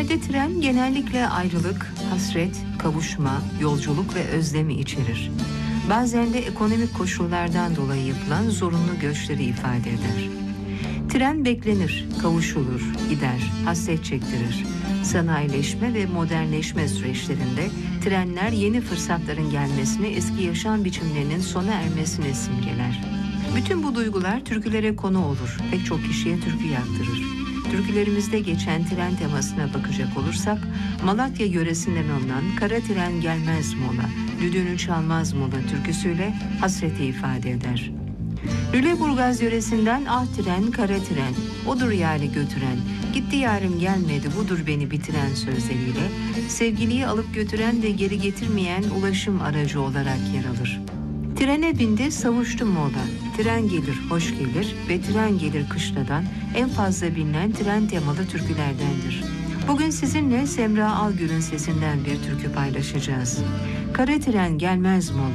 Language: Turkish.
Türkülerde tren genellikle ayrılık, hasret, kavuşma, yolculuk ve özlemi içerir. Bazen de ekonomik koşullardan dolayı yapılan zorunlu göçleri ifade eder. Tren beklenir, kavuşulur, gider, hasret çektirir. Sanayileşme ve modernleşme süreçlerinde trenler yeni fırsatların gelmesini, eski yaşam biçimlerinin sona ermesini simgeler. Bütün bu duygular türkülere konu olur, pek çok kişiye türkü yaptırır. Türkülerimizde geçen tren temasına bakacak olursak, Malatya yöresinden alınan Kara Tren Gelmez Mola, Düdüğünü Çalmaz Mola türküsüyle hasreti ifade eder. Lüleburgaz yöresinden ah tren, kara tren, odur yâri götüren, gitti yarım gelmedi budur beni bitiren sözleriyle, sevgiliyi alıp götüren ve geri getirmeyen ulaşım aracı olarak yer alır. Trene bindi savuştum mola, tren gelir hoş gelir ve tren gelir kışladan en fazla bilinen tren temalı türkülerdendir. Bugün sizinle Semra Algül'ün sesinden bir türkü paylaşacağız. Kara tren gelmez mola.